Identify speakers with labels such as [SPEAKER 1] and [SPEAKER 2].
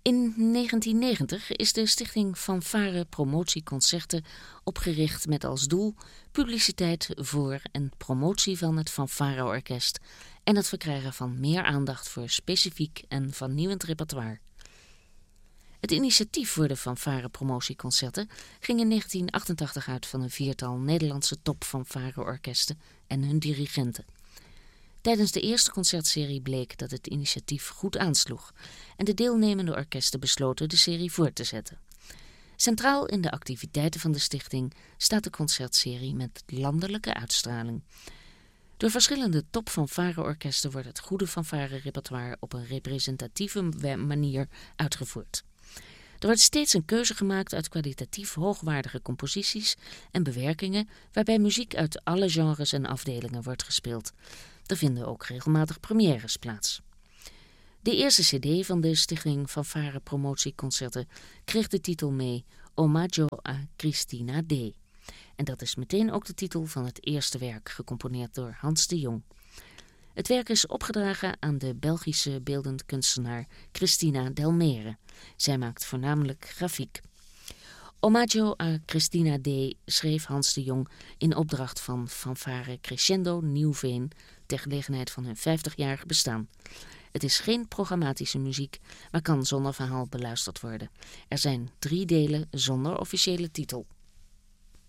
[SPEAKER 1] In 1990 is de Stichting Fanfare Promotieconcerten opgericht met als doel publiciteit voor en promotie van het fanfareorkest en het verkrijgen van meer aandacht voor specifiek en vernieuwend repertoire. Het initiatief voor de fanfare promotieconcerten ging in 1988 uit van een 4-tal Nederlandse topfanfareorkesten en hun dirigenten. Tijdens de eerste concertserie bleek dat het initiatief goed aansloeg en de deelnemende orkesten besloten de serie voort te zetten. Centraal in de activiteiten van de stichting staat de concertserie met landelijke uitstraling. Door verschillende topfanfareorkesten wordt het goede fanfare-repertoire op een representatieve manier uitgevoerd. Er wordt steeds een keuze gemaakt uit kwalitatief hoogwaardige composities en bewerkingen waarbij muziek uit alle genres en afdelingen wordt gespeeld. Er vinden ook regelmatig premières plaats. De eerste cd van de Stichting Fanfare Promotieconcerten kreeg de titel mee Omaggio a Cristina D. En dat is meteen ook de titel van het eerste werk, gecomponeerd door Hans de Jong. Het werk is opgedragen aan de Belgische beeldend kunstenaar Christina Delmere. Zij maakt voornamelijk grafiek. Omaggio a Cristina D. schreef Hans de Jong in opdracht van Fanfare Crescendo Nieuwveen ter gelegenheid van hun 50-jarig bestaan. Het is geen programmatische muziek, maar kan zonder verhaal beluisterd worden. Er zijn 3 delen zonder officiële titel.